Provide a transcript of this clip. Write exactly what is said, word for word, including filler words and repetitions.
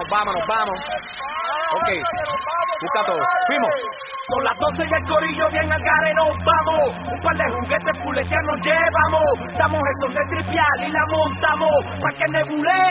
vamos, nos vamos. Ok, busca todo. Fuimos. Son las doce y el corillo bien al gare nos vamos. Un par de juguetes fuleteanos nos llevamos. Damos el son de tripial y la montamos. Pa' que nebule.